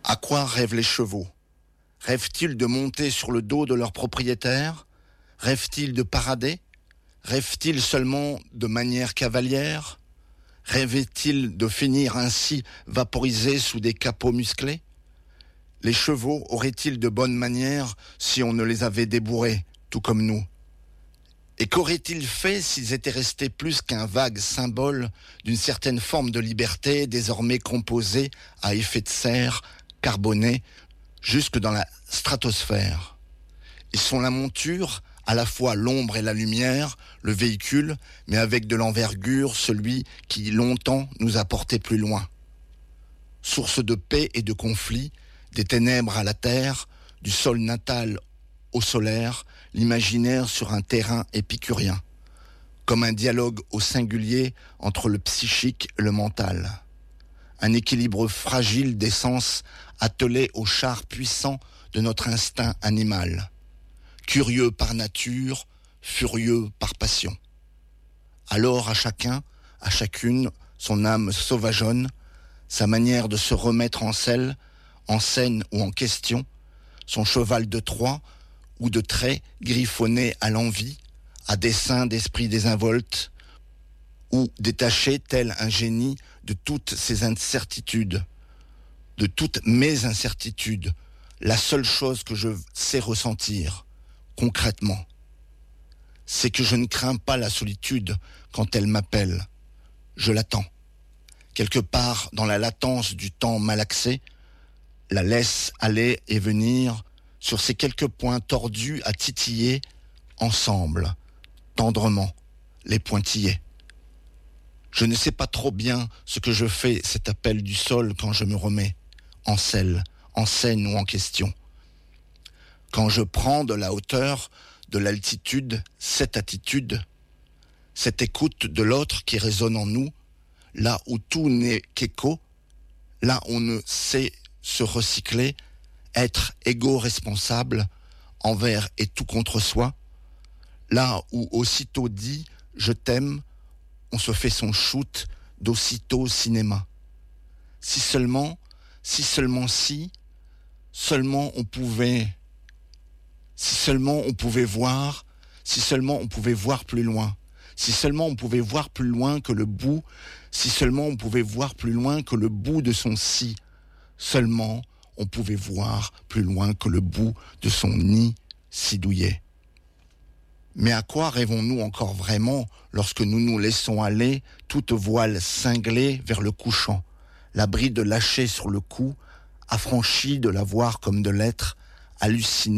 À quoi rêvent les chevaux ? Rêvent-ils de monter sur le dos de leur propriétaire ? Rêvent-ils de parader ? Rêvent-ils seulement de manière cavalière ? Rêvaient-ils de finir ainsi vaporisés sous des capots musclés ? Les chevaux auraient-ils de bonnes manières si on ne les avait débourrés, tout comme nous ? Et qu'auraient-ils fait s'ils étaient restés plus qu'un vague symbole d'une certaine forme de liberté désormais composée à effet de serre, carbonée, jusque dans la stratosphère ? Ils sont la monture, à la fois l'ombre et la lumière, le véhicule, mais avec de l'envergure, celui qui longtemps nous a portés plus loin. Source de paix et de conflit, des ténèbres à la terre, du sol natal au solaire, l'imaginaire sur un terrain épicurien, comme un dialogue au singulier entre le psychique et le mental. Un équilibre fragile des sens attelé au char puissant de notre instinct animal, curieux par nature, furieux par passion. Alors à chacun, à chacune, son âme sauvageonne, sa manière de se remettre en selle, en scène ou en question, son cheval de Troie ou de trait griffonné à l'envie, à dessein d'esprit désinvolte, ou détaché tel un génie de toutes ses incertitudes, de toutes mes incertitudes, la seule chose que je sais ressentir, concrètement, c'est que je ne crains pas la solitude quand elle m'appelle. Je l'attends. Quelque part dans la latence du temps malaxé, la laisse aller et venir sur ces quelques points tordus à titiller ensemble, tendrement, les pointillés. Je ne sais pas trop bien ce que je fais, cet appel du sol quand je me remets, en selle, en scène ou en question. Quand je prends de la hauteur, de l'altitude, cette attitude, cette écoute de l'autre qui résonne en nous, là où tout n'est qu'écho, là où on ne sait se recycler, être égo-responsable envers et tout contre soi, là où aussitôt dit « je t'aime », on se fait son shoot d'aussitôt cinéma. Si seulement on pouvait voir, si seulement on pouvait voir plus loin, si seulement on pouvait voir plus loin que le bout, si seulement on pouvait voir plus loin que le bout de son si, seulement on pouvait voir plus loin que le bout de son nid si douillet. Mais à quoi rêvons-nous encore vraiment lorsque nous nous laissons aller, toute voile cinglée vers le couchant, la bride lâchée sur le cou, affranchie de la voir comme de l'être, hallucinée